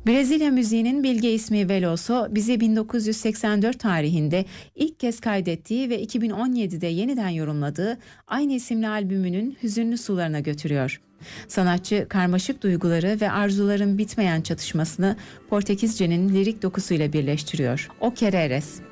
Brezilya müziğinin bilge ismi Veloso, bizi 1984 tarihinde ilk kez kaydettiği ve 2017'de yeniden yorumladığı aynı isimli albümünün hüzünlü sularına götürüyor. Sanatçı karmaşık duyguları ve arzuların bitmeyen çatışmasını Portekizce'nin lirik dokusuyla birleştiriyor. O Quereres.